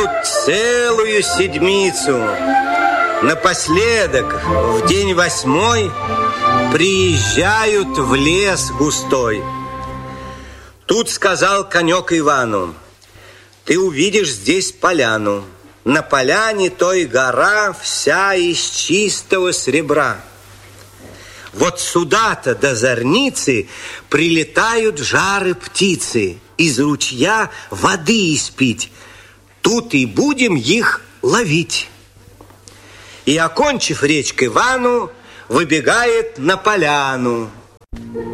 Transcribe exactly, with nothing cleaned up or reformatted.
Идут целую седмицу. Напоследок, в день восьмой, приезжают в лес густой. Тут сказал конек Ивану: ты увидишь здесь поляну. На поляне той гора вся из чистого сребра. Вот сюда-то до зорницы прилетают жары птицы, из ручья воды испить. Тут и будем их ловить. И, окончив речь к Ивану, выбегает на поляну.